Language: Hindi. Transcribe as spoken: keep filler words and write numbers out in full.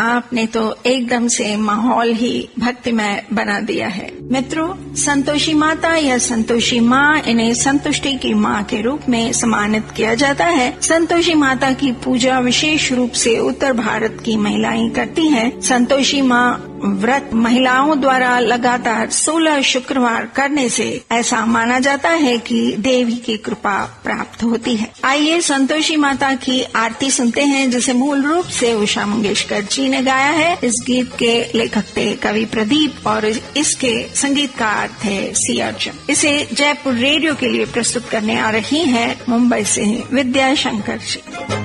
आपने तो एकदम से माहौल ही भक्तिमय बना दिया है। मित्रों, संतोषी माता या संतोषी माँ, इन्हें संतुष्टि की माँ के रूप में सम्मानित किया जाता है। संतोषी माता की पूजा विशेष रूप से उत्तर भारत की महिलाएं करती हैं। संतोषी माँ व्रत महिलाओं द्वारा लगातार सोलह शुक्रवार करने से ऐसा माना जाता है कि देवी की कृपा प्राप्त होती है। आइए संतोषी माता की आरती सुनते हैं, जिसे मूल रूप से उषा मंगेशकर जी ने गाया है। इस गीत के लेखक थे कवि प्रदीप और इसके संगीतकार थे सी अर्जुन। इसे जयपुर रेडियो के लिए प्रस्तुत करने आ रही हैं मुंबई से विद्या शंकर जी।